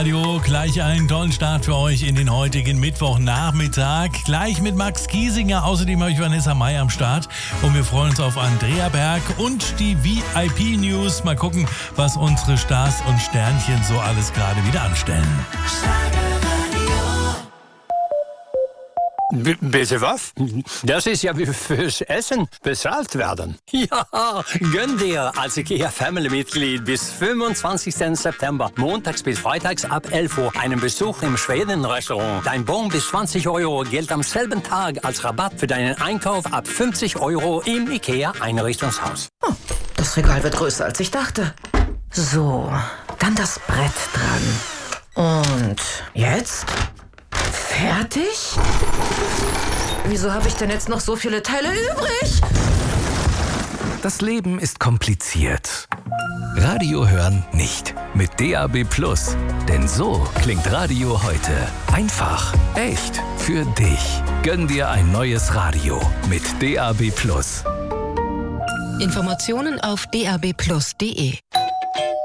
Radio, gleich einen tollen Start für euch in den heutigen Mittwochnachmittag. Gleich mit Max Giesinger, außerdem habe ich Vanessa May am Start. Und wir freuen uns auf Andrea Berg und die VIP-News. Mal gucken, was unsere Stars und Sternchen so alles gerade wieder anstellen. Bitte was? Das ist ja wie fürs Essen bezahlt werden. Ja, gönn dir als IKEA-Family-Mitglied bis 25. September, montags bis freitags ab 11 Uhr, einen Besuch im Schweden-Restaurant. Dein Bon bis 20 € gilt am selben Tag als Rabatt für deinen Einkauf ab 50 € im IKEA-Einrichtungshaus. Oh, das Regal wird größer, als ich dachte. So, dann das Brett dran. Und jetzt? Fertig? Wieso habe ich denn jetzt noch so viele Teile übrig? Das Leben ist kompliziert. Radio hören nicht. Mit DAB+. Denn so klingt Radio heute. Einfach, echt, für dich. Gönn dir ein neues Radio mit DAB+. Informationen auf dabplus.de